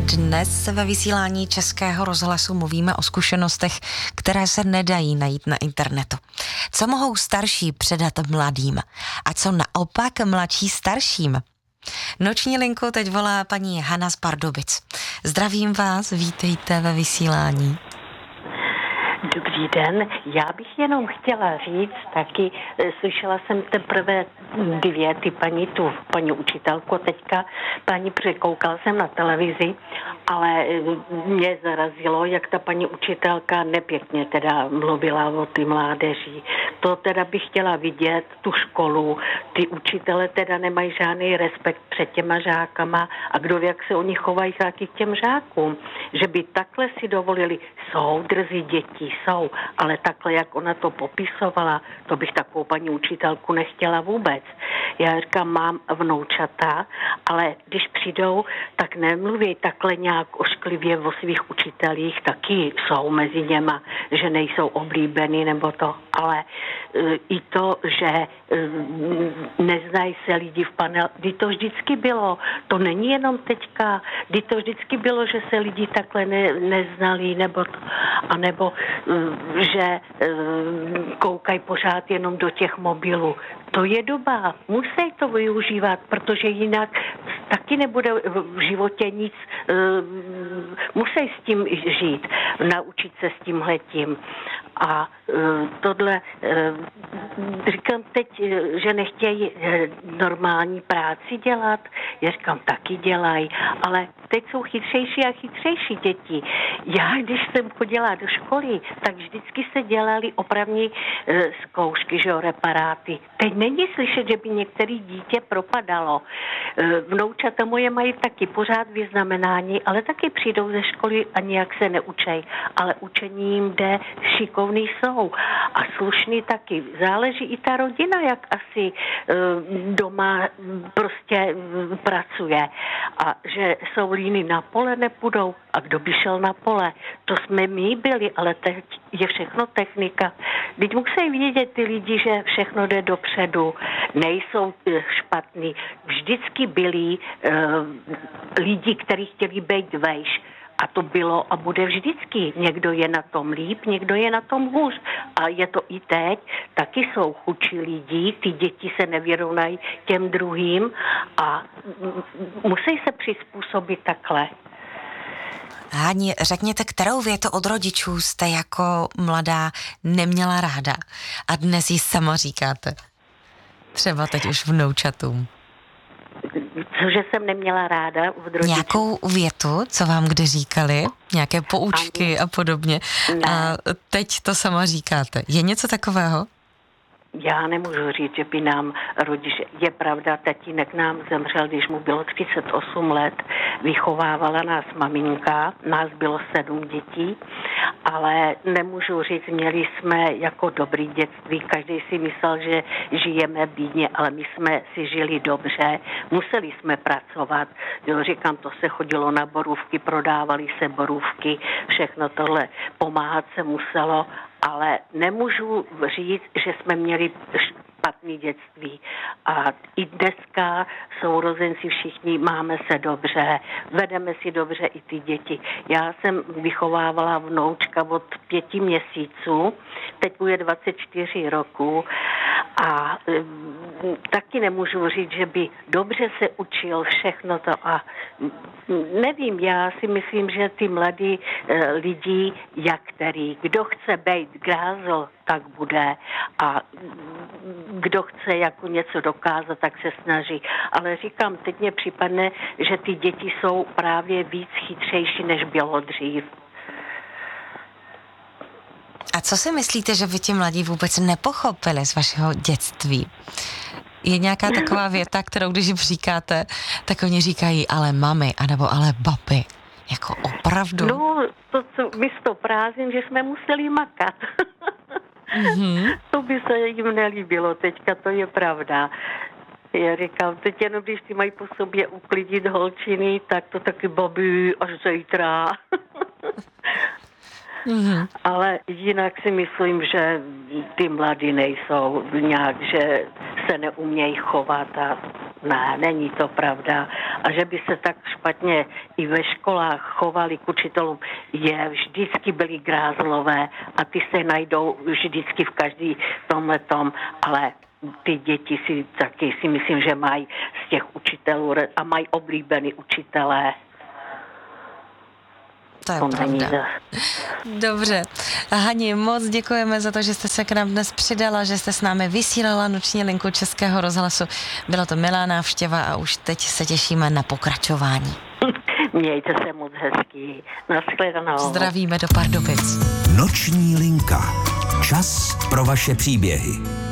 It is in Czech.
Dnes ve vysílání Českého rozhlasu mluvíme o zkušenostech, které se nedají najít na internetu. Co mohou starší předat mladým a co naopak mladší starším? Noční linku teď volá paní Hana z Pardubic. Zdravím vás, vítejte ve vysílání. Dobrý den, já bych jenom chtěla říct taky, slyšela jsem teprve dvě, paní učitelku teďka, překoukala jsem na televizi, ale mě zarazilo, jak ta paní učitelka nepěkně teda mluvila o ty mládeži. To teda bych chtěla vidět, tu školu, ty učitele teda nemají žádný respekt před těma žákama a kdo ví, jak se oni chovají taky k těm žákům, že by takhle si dovolili, jsou drzí děti, jsou, ale takhle, jak ona to popisovala, to bych takovou paní učitelku nechtěla vůbec. Já říkám, mám vnoučata, ale když přijdou, tak nemluví takhle nějak ošklivě o svých učitelích, taky jsou mezi něma, že nejsou oblíbený nebo to, ale i to, že neznají se lidi v panelu, kdy to vždycky bylo, to není jenom teďka, kdy to vždycky bylo, že se lidi takhle neznali, nebo to, anebo že koukají pořád jenom do těch mobilů. To je doba, musí to využívat, protože jinak taky nebude v životě nic, musí s tím žít, naučit se s tímhletím. A tohle, říkám teď, že nechtějí normální práci dělat, já říkám, taky dělají, ale teď jsou chytřejší a chytřejší děti. Já, když jsem chodila do školy, tak vždycky se dělali opravní zkoušky, že jo, reparáty. Teď není slyšet, že by některé dítě propadalo. Vnoučata moje mají taky pořád vyznamenání, ale taky přijdou ze školy a nějak se neučej. Ale učení jim jde, šikovný jsou. A slušný taky. Záleží i ta rodina, jak asi doma prostě pracuje. A že jsou líny na pole, nepůjdou. A kdo by šel na pole? To jsme my byli, ale teď je všechno technika. Teď musí vidět ty lidi, že všechno jde dopředu. Nejsou špatní. Vždycky byli lidi, kteří chtěli být vejš. A to bylo a bude vždycky. Někdo je na tom líp, někdo je na tom hůř. A je to i teď. Taky jsou chudší lidi, ty děti se nevyrovnají těm druhým a musí se přizpůsobit takhle. Háni, řekněte, kterou větu od rodičů jste jako mladá neměla ráda a dnes ji sama říkáte? Třeba teď už vnoučatům. Cože jsem neměla ráda od rodičů? Nějakou větu, co vám kdy říkali? Nějaké poučky a podobně. Ne. A teď to sama říkáte. Je něco takového? Já nemůžu říct, že by nám rodiče, je pravda, tatínek nám zemřel, když mu bylo 38 let, vychovávala nás maminka, nás bylo 7 dětí, ale nemůžu říct, měli jsme jako dobrý dětství, každý si myslel, že žijeme bídně, ale my jsme si žili dobře, museli jsme pracovat, jo, říkám, to se chodilo na borůvky, prodávali se borůvky, všechno tohle, pomáhat se muselo, ale nemůžu říct, že jsme měli špatný dětství. A i dneska sourozenci všichni máme se dobře, vedeme si dobře i ty děti. Já jsem vychovávala vnoučka od 5 měsíců, teď bude 24 roku a taky nemůžu říct, že by dobře se učil všechno to a nevím, já si myslím, že ty mladí lidi, kdo chce být grázl, tak bude a kdo chce jako něco dokázat, tak se snaží. Ale říkám, teď mě připadne, že ty děti jsou právě víc chytřejší, než bylo dřív. A co si myslíte, že by ti mladí vůbec nepochopili z vašeho dětství? Je nějaká taková věta, kterou když jim říkáte, tak oni říkají ale mami, anebo ale babi. Jako opravdu? No, to místo prázdnin, že jsme museli makat. Mm-hmm. To by se jim nelíbilo teďka, to je pravda. Já říkám, teď jenom když ty mají po sobě uklidit holčiny, tak to taky babi až zítra. Mm-hmm. Ale jinak si myslím, že ty mladí nejsou nějak, že se neumějí chovat a Ne, není to pravda. A že by se tak špatně i ve školách chovali k učitelům, vždycky byli grázlové a ty se najdou vždycky v každý tomhletom, ale ty děti si taky si myslím, že mají z těch učitelů a mají oblíbený učitelé. To je pravda. Dobře. Hani, moc děkujeme za to, že jste se k nám dnes přidala, že jste s námi vysílala noční linku Českého rozhlasu. Byla to milá návštěva a už teď se těšíme na pokračování. Mějte se moc hezký. Nashledanou. Zdravíme do Pardubic. Noční linka. Čas pro vaše příběhy.